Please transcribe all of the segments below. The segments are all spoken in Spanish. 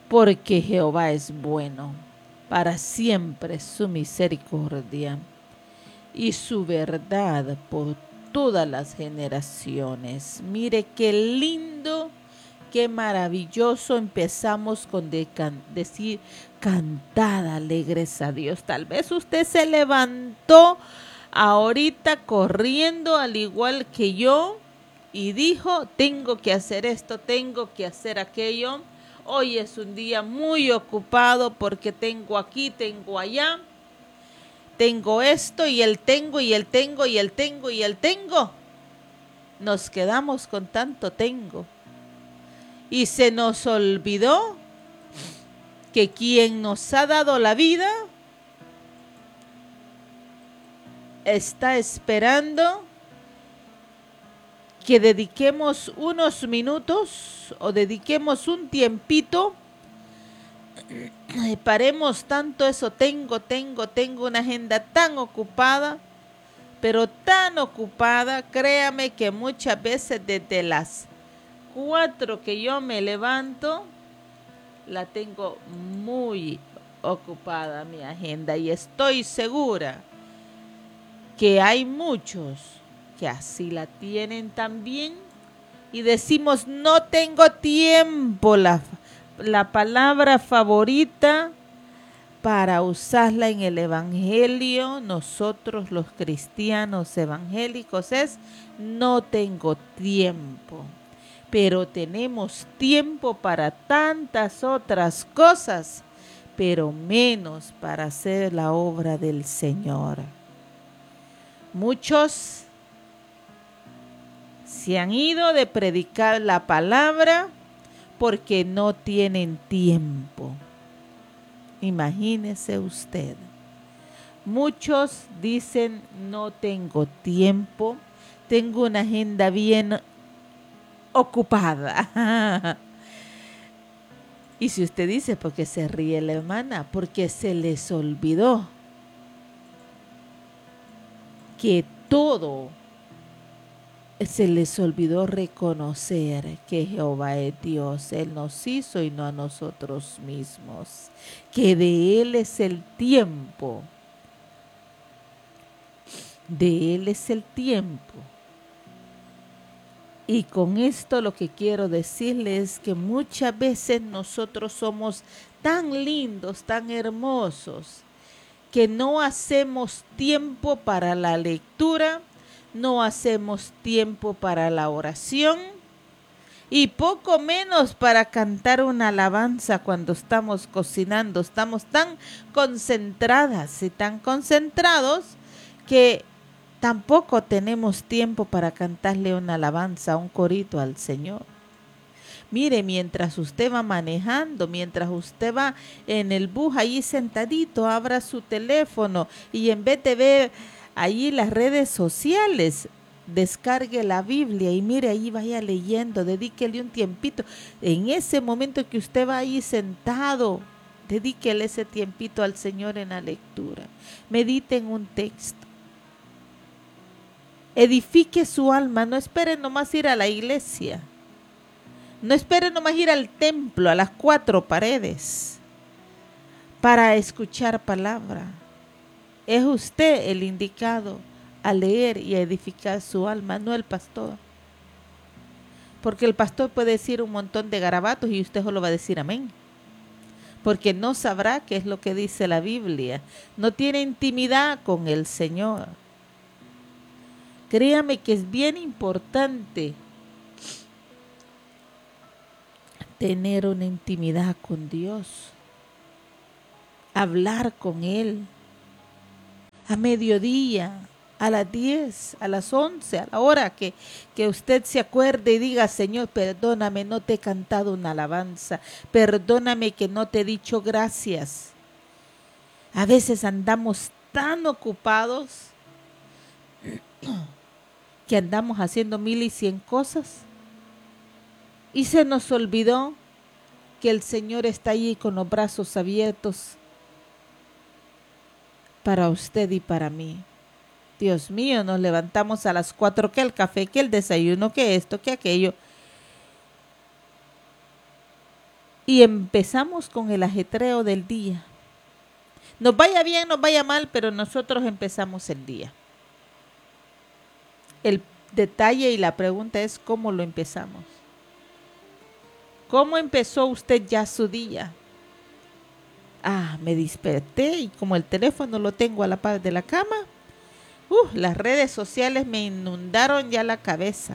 porque Jehová es bueno, para siempre es su misericordia y su verdad por todas las generaciones. Mire qué lindo, qué maravilloso empezamos con decir cantad alegres a Dios. Tal vez usted se levantó ahorita corriendo al igual que yo y dijo, tengo que hacer esto, tengo que hacer aquello. Hoy es un día muy ocupado porque tengo aquí, tengo allá, tengo esto y el tengo y el tengo y el tengo y el tengo. Nos quedamos con tanto tengo. Y se nos olvidó que quien nos ha dado la vida está esperando que dediquemos unos minutos o dediquemos un tiempito. Paremos tanto eso, tengo una agenda tan ocupada, pero tan ocupada, créame que muchas veces desde las 4 que yo me levanto, la tengo muy ocupada mi agenda y estoy segura que hay muchos que así la tienen también y decimos no tengo tiempo, la palabra favorita para usarla en el evangelio, nosotros los cristianos evangélicos es no tengo tiempo, pero tenemos tiempo para tantas otras cosas, pero menos para hacer la obra del Señor. Muchos se han ido de predicar la palabra porque no tienen tiempo. Imagínese usted. Muchos dicen no tengo tiempo, tengo una agenda bien ocupada. Y si usted dice, ¿por qué se ríe la hermana? Porque se les olvidó que todo, se les olvidó reconocer que Jehová es Dios. Él nos hizo y no a nosotros mismos. Que de Él es el tiempo. De Él es el tiempo. Y con esto lo que quiero decirles es que muchas veces nosotros somos tan lindos, tan hermosos, que no hacemos tiempo para la lectura, no hacemos tiempo para la oración y poco menos para cantar una alabanza cuando estamos cocinando. Estamos tan concentradas y tan concentrados que tampoco tenemos tiempo para cantarle una alabanza, un corito al Señor. Mire, mientras usted va manejando, mientras usted va en el bus ahí sentadito, abra su teléfono y en vez de ver ahí las redes sociales, descargue la Biblia y mire ahí, vaya leyendo, dedíquele un tiempito. En ese momento que usted va ahí sentado, dedíquele ese tiempito al Señor en la lectura. Medite en un texto. Edifique su alma, no espere nomás ir a la iglesia. No espere nomás ir al templo, a las 4 paredes, para escuchar palabra. Es usted el indicado a leer y a edificar su alma, no el pastor. Porque el pastor puede decir un montón de garabatos y usted solo va a decir amén. Porque no sabrá qué es lo que dice la Biblia. No tiene intimidad con el Señor. Créame que es bien importante tener una intimidad con Dios, hablar con Él a mediodía, a las 10, a las 11, a la hora que usted se acuerde y diga, Señor, perdóname, no te he cantado una alabanza, perdóname que no te he dicho gracias. A veces andamos tan ocupados que andamos haciendo 1100 cosas y se nos olvidó que el Señor está allí con los brazos abiertos para usted y para mí. Dios mío, nos levantamos a las 4, que el café, que el desayuno, que esto, que aquello. y empezamos con el ajetreo del día. Nos vaya bien, nos vaya mal, pero nosotros empezamos el día. El detalle y la pregunta es cómo lo empezamos. ¿Cómo empezó usted ya su día? Me desperté y como el teléfono lo tengo a la par de la cama, las redes sociales me inundaron ya la cabeza.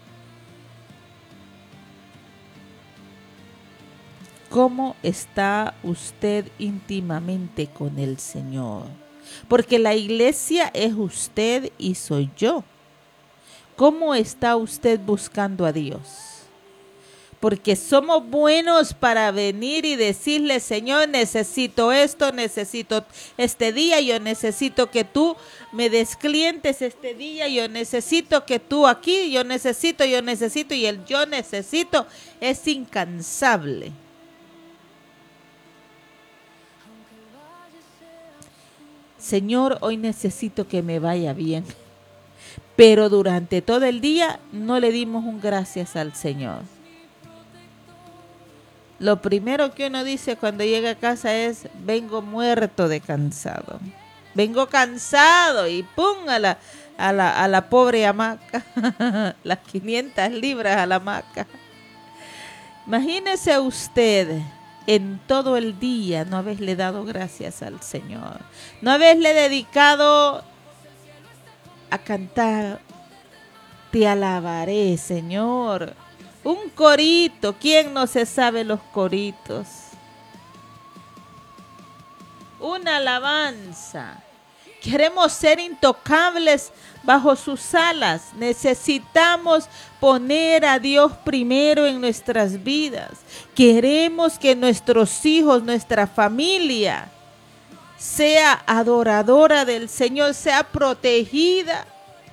¿Cómo está usted íntimamente con el Señor? Porque la iglesia es usted y soy yo. ¿Cómo está usted buscando a Dios? Porque somos buenos para venir y decirle, Señor, necesito esto, necesito este día, yo necesito que tú me des clientes este día, yo necesito que tú aquí, yo necesito, y el yo necesito es incansable. Señor, hoy necesito que me vaya bien. Pero durante todo el día no le dimos un gracias al Señor. Lo primero que uno dice cuando llega a casa es, vengo muerto de cansado. Vengo cansado y ¡pum! A la pobre hamaca. Las 500 libras a la hamaca. Imagínese usted en todo el día no haberle dado gracias al Señor. No haberle dedicado a cantar, te alabaré, Señor. Un corito, ¿quién no se sabe los coritos? Una alabanza. Queremos ser intocables bajo sus alas. Necesitamos poner a Dios primero en nuestras vidas. Queremos que nuestros hijos, nuestra familia, sea adoradora del Señor, sea protegida.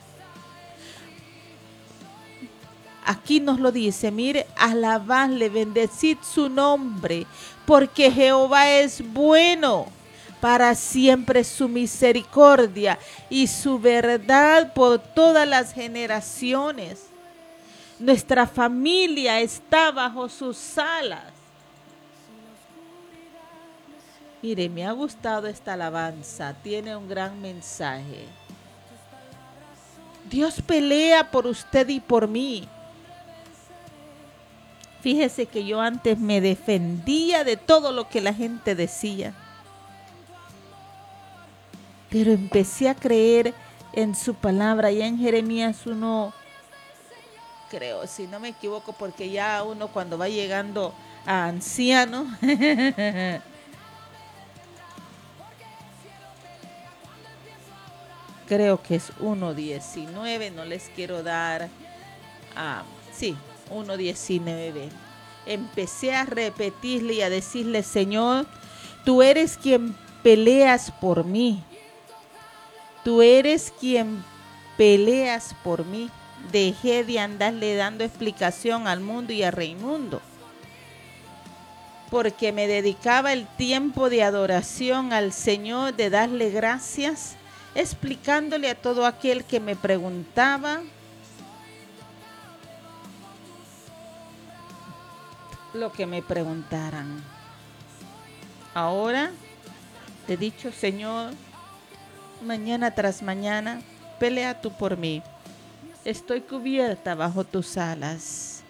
Aquí nos lo dice, mire, alabadle, bendecid su nombre, porque Jehová es bueno, para siempre su misericordia y su verdad por todas las generaciones. Nuestra familia está bajo sus alas. Mire, me ha gustado esta alabanza, tiene un gran mensaje. Dios pelea por usted y por mí. Fíjese que yo antes me defendía de todo lo que la gente decía. Pero empecé a creer en su palabra. Ya en Jeremías 1, creo, si no me equivoco, porque ya uno cuando va llegando a anciano, creo que es 1:19, no les quiero dar, sí, 1:19. Empecé a repetirle y a decirle, Señor, tú eres quien peleas por mí. Tú eres quien peleas por mí. Dejé de andarle dando explicación al mundo y al Raimundo, porque me dedicaba el tiempo de adoración al Señor, de darle gracias, explicándole a todo aquel que me preguntaba lo que me preguntaran. Ahora te he dicho, Señor, mañana tras mañana, pelea tú por mí. Estoy cubierta bajo tus alas.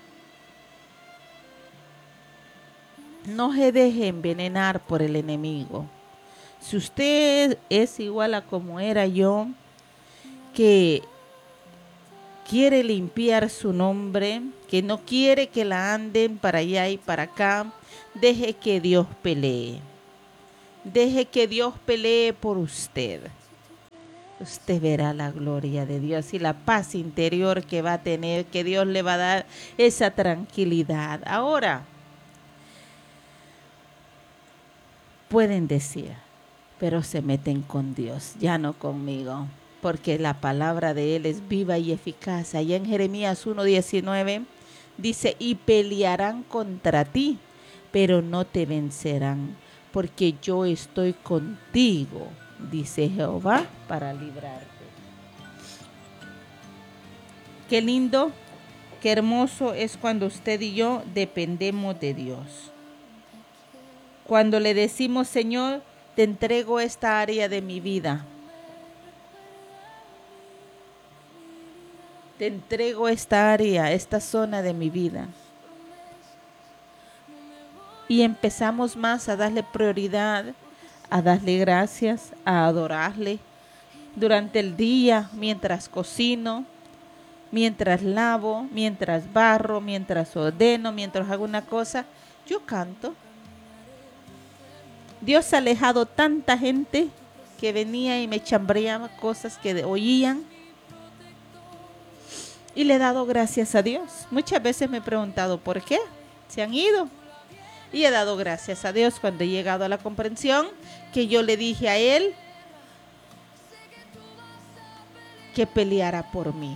No se deje envenenar por el enemigo. Si usted es igual a como era yo, que quiere limpiar su nombre, que no quiere que la anden para allá y para acá, deje que Dios pelee. Deje que Dios pelee por usted. Usted verá la gloria de Dios y la paz interior que va a tener, que Dios le va a dar esa tranquilidad. Ahora, pueden decir, pero se meten con Dios, ya no conmigo, porque la palabra de Él es viva y eficaz. Allá en Jeremías 1:19 dice, y pelearán contra ti, pero no te vencerán, porque yo estoy contigo, dice Jehová, para librarte. Qué lindo, qué hermoso es cuando usted y yo dependemos de Dios. Cuando le decimos, Señor, te entrego esta área de mi vida. Te entrego esta área, esta zona de mi vida. Y empezamos más a darle prioridad, a darle gracias, a adorarle. Durante el día, mientras cocino, mientras lavo, mientras barro, mientras ordeno, mientras hago una cosa, yo canto. Dios ha alejado tanta gente que venía y me chambreaba cosas que oían. Y le he dado gracias a Dios. Muchas veces me he preguntado por qué se han ido. Y he dado gracias a Dios cuando he llegado a la comprensión que yo le dije a Él que peleara por mí.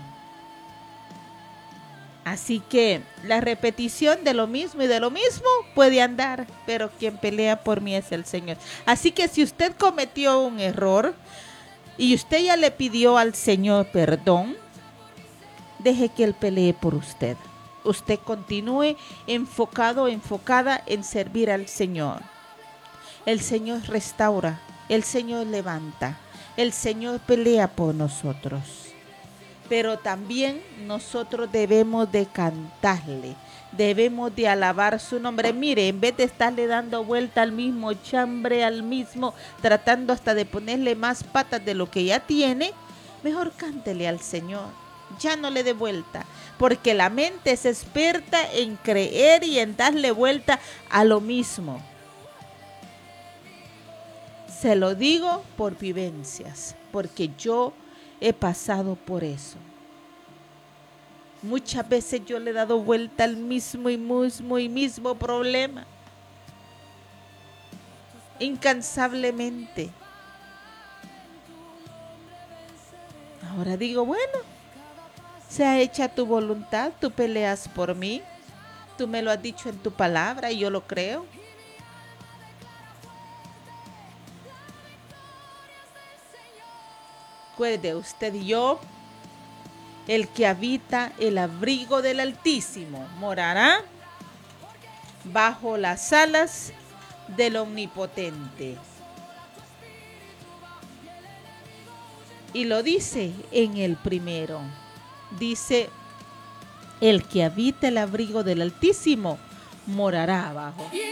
Así que la repetición de lo mismo y de lo mismo puede andar, pero quien pelea por mí es el Señor. Así que si usted cometió un error y usted ya le pidió al Señor perdón, deje que Él pelee por usted. Usted continúe enfocado, enfocada en servir al Señor. El Señor restaura, el Señor levanta, el Señor pelea por nosotros. Pero también nosotros debemos de cantarle, debemos de alabar su nombre. Mire, en vez de estarle dando vuelta al mismo chambre, al mismo, tratando hasta de ponerle más patas de lo que ya tiene, mejor cántele al Señor. Ya no le dé vuelta, porque la mente es experta en creer y en darle vuelta a lo mismo. Se lo digo por vivencias, porque yo he pasado por eso. Muchas veces yo le he dado vuelta al mismo problema. Incansablemente. Ahora digo, bueno, sea hecha tu voluntad, tú peleas por mí. Tú me lo has dicho en tu palabra y yo lo creo. Recuerde usted y yo, el que habita el abrigo del Altísimo morará bajo las alas del Omnipotente. Y lo dice en el primero. Dice, el que habita el abrigo del Altísimo morará abajo.